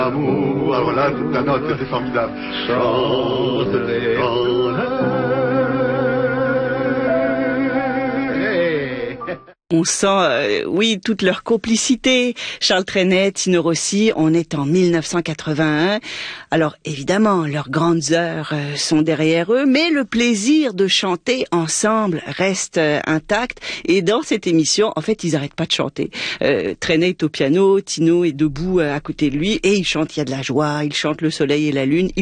Amour, alors là, toute la note, c'est formidable. Chante-les en On sent, oui, toute leur complicité. Charles Trenet, Tino Rossi, on est en 1981. Alors, évidemment, leurs grandes heures sont derrière eux, mais le plaisir de chanter ensemble reste intact. Et dans cette émission, en fait, ils n'arrêtent pas de chanter. Trenet est au piano, Tino est debout à côté de lui, et ils chantent, il y a de la joie, ils chantent le soleil et la lune.